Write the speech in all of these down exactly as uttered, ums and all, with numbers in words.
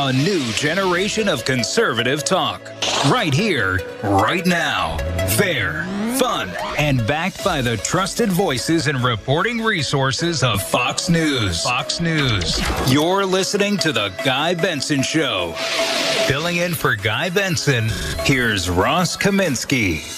A new generation of conservative talk. Right here, right now. Fair, fun, and backed by the trusted voices and reporting resources of Fox News. Fox News. You're listening to The Guy Benson Show. Filling in for Guy Benson, here's Ross Kaminsky.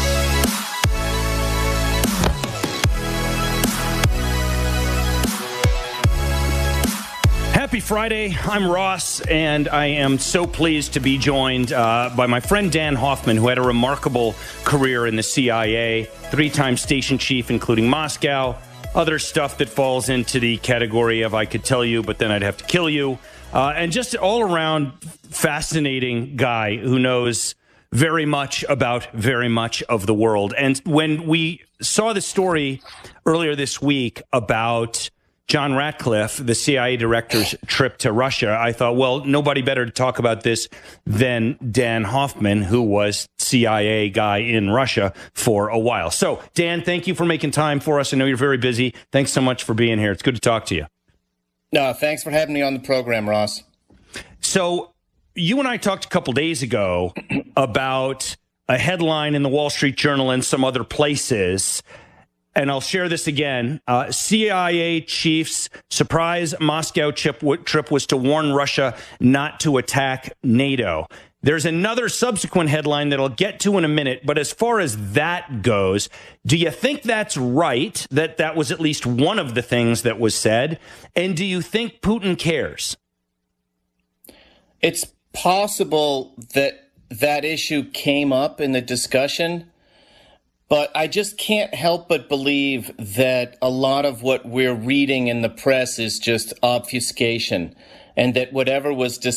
Happy Friday. I'm Ross, and I am so pleased to be joined uh, by my friend Dan Hoffman, who had a remarkable career in the C I A, three-time station chief, including Moscow, other stuff that falls into the category of I could tell you, but then I'd have to kill you, uh, and just all-around fascinating guy who knows very much about very much of the world. And when we saw the story earlier this week about John Ratcliffe, the C I A director's trip to Russia, I thought, well, nobody better to talk about this than Dan Hoffman, who was C I A guy in Russia for a while. So, Dan, thank you for making time for us. I know you're very busy. Thanks so much for being here. It's good to talk to you. No, thanks for having me on the program, Ross. So, you and I talked a couple days ago about a headline in the Wall Street Journal and some other places. And I'll share this again. Uh, C I A chief's surprise Moscow trip, trip was to warn Russia not to attack NATO. There's another subsequent headline that I'll get to in a minute. But as far as that goes, do you think that's right, that that was at least one of the things that was said? And do you think Putin cares? It's possible that that issue came up in the discussion. But I just can't help but believe that a lot of what we're reading in the press is just obfuscation, and that whatever was discussed